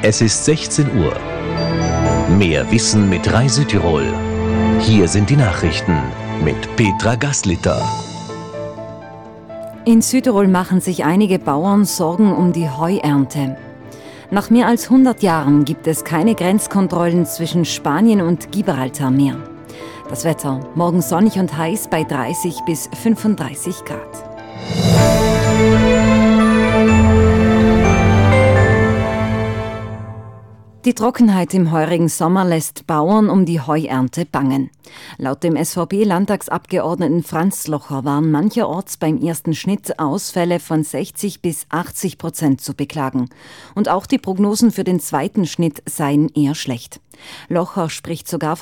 Es ist 16 Uhr. Mehr Wissen mit Rai Südtirol. Hier sind die Nachrichten mit Petra Gaslitter. In Südtirol machen sich einige Bauern Sorgen um die Heuernte. Nach mehr als 100 Jahren gibt es keine Grenzkontrollen zwischen Spanien und Gibraltar mehr. Das Wetter: morgen sonnig und heiß bei 30 bis 35 Grad. Die Trockenheit im heurigen Sommer lässt Bauern um die Heuernte bangen. Laut dem SVP-Landtagsabgeordneten Franz Locher waren mancherorts beim ersten Schnitt Ausfälle von 60 bis 80% zu beklagen. Und auch die Prognosen für den zweiten Schnitt seien eher schlecht. Locher spricht sogar